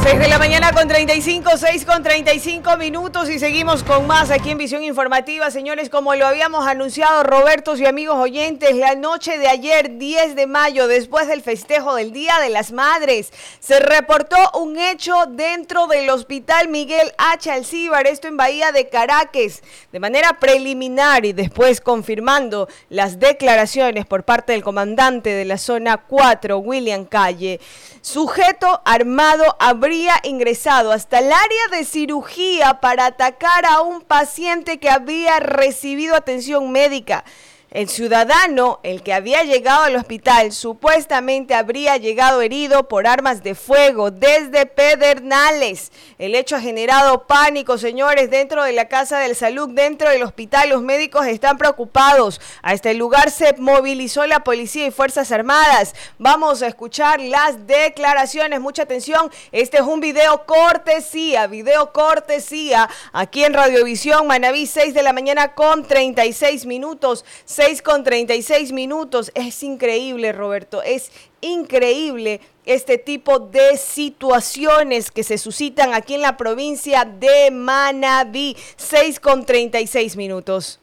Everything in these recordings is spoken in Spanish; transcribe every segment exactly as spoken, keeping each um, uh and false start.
seis de la mañana con treinta y cinco, seis con treinta y cinco minutos y seguimos con más aquí en Visión Informativa. Señores, como lo habíamos anunciado, Robertos y amigos oyentes, la noche de ayer, diez de mayo, después del festejo del Día de las Madres, se reportó un hecho dentro del Hospital Miguel H. Alcíbar, esto en Bahía de Caracas, de manera preliminar y después confirmando las declaraciones por parte del comandante de la zona cuatro, William Calle. Sujeto armado habría ingresado hasta el área de cirugía para atacar a un paciente que había recibido atención médica. El ciudadano, el que había llegado al hospital, supuestamente habría llegado herido por armas de fuego desde Pedernales. El hecho ha generado pánico, señores, dentro de la Casa de Salud, dentro del hospital. Los médicos están preocupados. A este lugar se movilizó la policía y Fuerzas Armadas. Vamos a escuchar las declaraciones. Mucha atención. Este es un video cortesía, video cortesía, aquí en Radiovisión Manabí, seis de la mañana con treinta y seis minutos. seis con treinta y seis minutos. Es increíble, Roberto, es increíble este tipo de situaciones que se suscitan aquí en la provincia de Manabí. seis con treinta y seis minutos.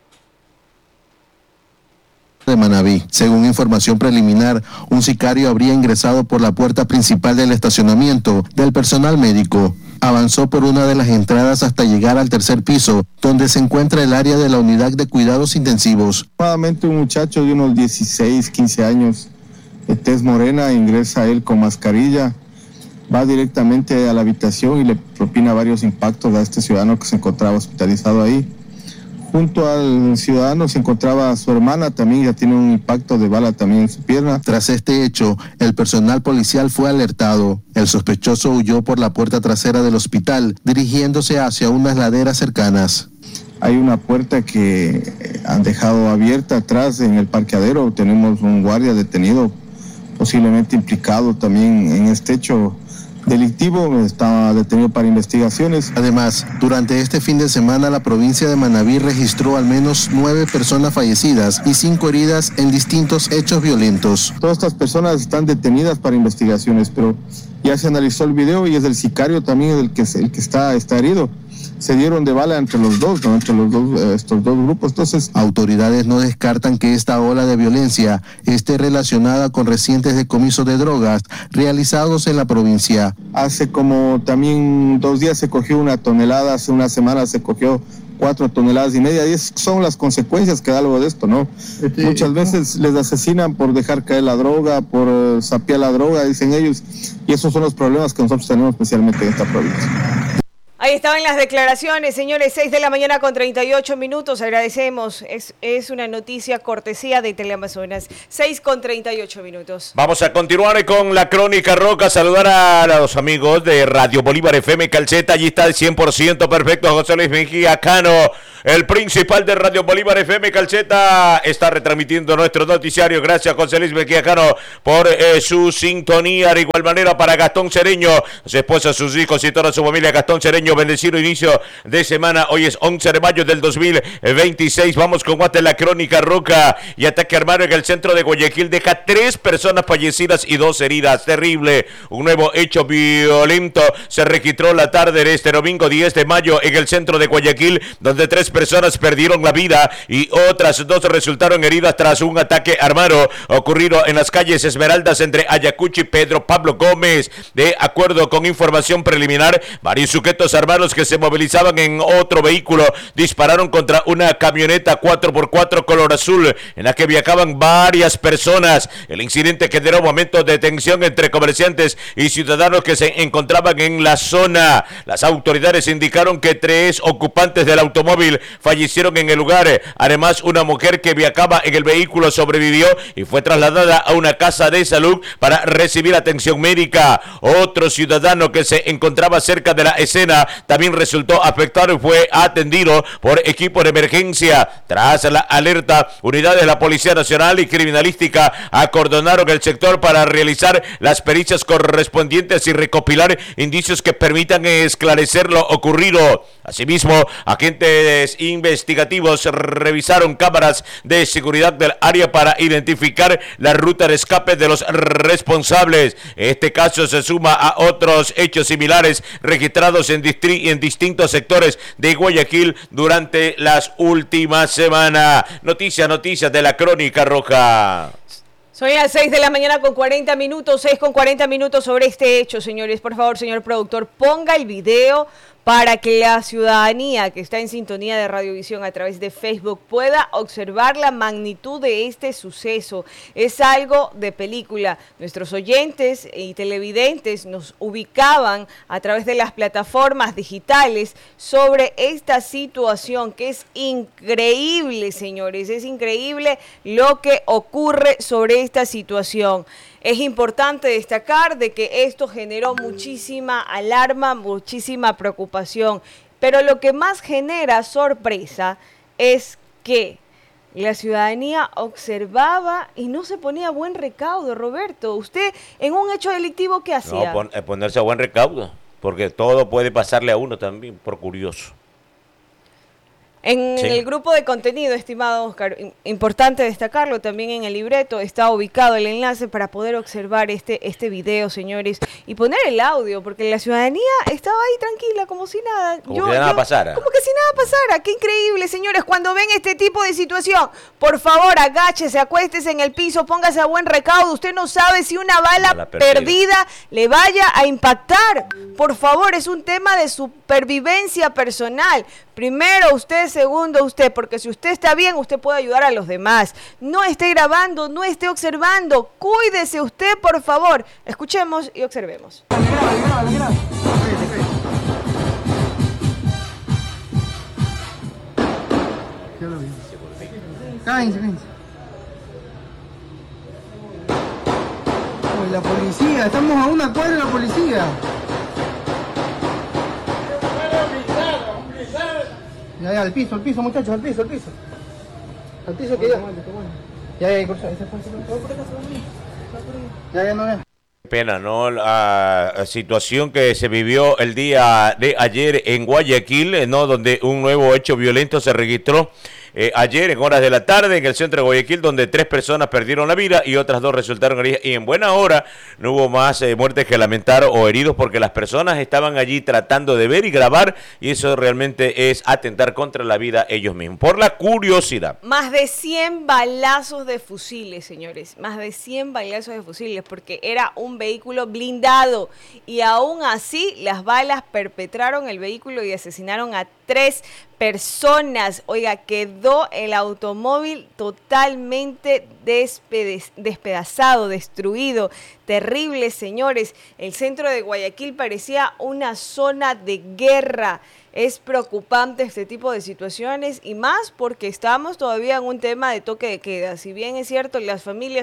De Manabí. Según información preliminar, un sicario habría ingresado por la puerta principal del estacionamiento del personal médico. Avanzó por una de las entradas hasta llegar al tercer piso, donde se encuentra el área de la unidad de cuidados intensivos. Nuevamente un muchacho de unos dieciséis, quince años, de tez morena, ingresa él con mascarilla, va directamente a la habitación y le propina varios impactos a este ciudadano que se encontraba hospitalizado ahí. Junto al ciudadano se encontraba su hermana, también ya tiene un impacto de bala también en su pierna. Tras este hecho, el personal policial fue alertado. El sospechoso huyó por la puerta trasera del hospital, dirigiéndose hacia unas laderas cercanas. Hay una puerta que han dejado abierta atrás en el parqueadero. Tenemos un guardia detenido, posiblemente implicado también en este hecho delictivo, está detenido para investigaciones. Además, durante este fin de semana la provincia de Manabí registró al menos nueve personas fallecidas y cinco heridas en distintos hechos violentos. Todas estas personas están detenidas para investigaciones, pero ya se analizó el video y es el sicario también el que, el que está, está herido. Se dieron de bala entre los dos, ¿no? entre los dos, eh, estos dos grupos. Entonces, autoridades no descartan que esta ola de violencia esté relacionada con recientes decomisos de drogas realizados en la provincia. Hace como también dos días se cogió una tonelada, hace una semana se cogió cuatro toneladas y media, y esas son las consecuencias que da algo de esto, ¿no? Este, Muchas veces les asesinan por dejar caer la droga, por uh, sapear la droga, dicen ellos, y esos son los problemas que nosotros tenemos especialmente en esta provincia. Ahí estaban las declaraciones, señores, seis de la mañana con treinta y ocho minutos, agradecemos, es, es una noticia cortesía de Teleamazonas, seis con treinta y ocho minutos. Vamos a continuar con la Crónica Roca, saludar a los amigos de Radio Bolívar F M Calceta, allí está el cien por ciento perfecto José Luis Mejía Cano, el principal de Radio Bolívar F M Calceta, está retransmitiendo nuestro noticiario. Gracias José Luis Mejía Cano por eh, su sintonía. De igual manera para Gastón Cereño, su esposa, sus hijos y toda su familia. Gastón Cereño, bendecido inicio de semana. Hoy es once de mayo del dos mil veintiséis. Vamos con más de la Crónica Roca. Y ataque armado en el centro de Guayaquil deja tres personas fallecidas y dos heridas. Terrible. Un nuevo hecho violento se registró la tarde de este domingo diez de mayo en el centro de Guayaquil, donde tres personas perdieron la vida y otras dos resultaron heridas tras un ataque armado ocurrido en las calles Esmeraldas entre Ayacucho y Pedro Pablo Gómez. De acuerdo con información preliminar, varios sujetos armados que se movilizaban en otro vehículo dispararon contra una camioneta cuatro por cuatro color azul en la que viajaban varias personas. El incidente generó momentos de tensión entre comerciantes y ciudadanos que se encontraban en la zona. Las autoridades indicaron que tres ocupantes del automóvil fallecieron en el lugar. Además, una mujer que viajaba en el vehículo sobrevivió y fue trasladada a una casa de salud para recibir atención médica. Otro ciudadano que se encontraba cerca de la escena Lima también resultó afectado y fue atendido por equipo de emergencia. Tras la alerta, unidades de la Policía Nacional y Criminalística acordonaron el sector para realizar las pericias correspondientes y recopilar indicios que permitan esclarecer lo ocurrido. Asimismo, agentes investigativos revisaron cámaras de seguridad del área para identificar la ruta de escape de los responsables. Este caso se suma a otros hechos similares registrados en, distri- en distintos sectores de Guayaquil durante las últimas semanas. Noticias, noticias de la Crónica Roja. Son las seis de la mañana con cuarenta minutos, seis con cuarenta minutos sobre este hecho, señores. Por favor, señor productor, ponga el video para que la ciudadanía que está en sintonía de Radiovisión a través de Facebook pueda observar la magnitud de este suceso. Es algo de película. Nuestros oyentes y televidentes nos ubicaban a través de las plataformas digitales sobre esta situación que es increíble, señores. Es increíble lo que ocurre sobre esta situación. Es importante destacar de que esto generó muchísima alarma, muchísima preocupación, pero lo que más genera sorpresa es que la ciudadanía observaba y no se ponía a buen recaudo. Roberto, usted en un hecho delictivo, ¿qué hacía? No, pon, ponerse a buen recaudo, porque todo puede pasarle a uno también, por curioso. En sí. el grupo de contenido, estimado Oscar, importante destacarlo, también en el libreto está ubicado el enlace para poder observar este, este video, señores, y poner el audio, porque la ciudadanía estaba ahí tranquila, como si nada. Como yo, que nada yo, pasara. Como que si nada pasara. Qué increíble, señores, cuando ven este tipo de situación, por favor, agáchese, acuéstese en el piso, póngase a buen recaudo. Usted no sabe si una bala la perdida le vaya a impactar. Por favor, es un tema de supervivencia personal. Primero usted, segundo usted, porque si usted está bien, usted puede ayudar a los demás. No esté grabando, no esté observando. Cuídese usted, por favor. Escuchemos y observemos. Cállense, cállense. La policía, estamos a una cuadra de la policía. Ya, ya, al piso, al piso, muchachos, al piso, al piso. Al piso que ya. Ya, ya, por ese fácil. Ya, ya no es. Pena, ¿no? La situación que se vivió el día de ayer en Guayaquil, ¿no? Donde un nuevo hecho violento se registró eh, ayer en horas de la tarde en el centro de Guayaquil, donde tres personas perdieron la vida y otras dos resultaron heridas. Y en buena hora no hubo más eh, muertes que lamentar o heridos, porque las personas estaban allí tratando de ver y grabar, y eso realmente es atentar contra la vida ellos mismos, por la curiosidad. Más de cien balazos de fusiles, señores, más de cien balazos de fusiles, porque era un vehículo blindado y aún así las balas perpetraron el vehículo y asesinaron a tres personas. Oiga, quedó el automóvil totalmente despedaz- despedazado, destruido. Terrible, señores. El centro de Guayaquil parecía una zona de guerra. Es preocupante este tipo de situaciones, y más porque estamos todavía en un tema de toque de queda. Si bien es cierto, las familias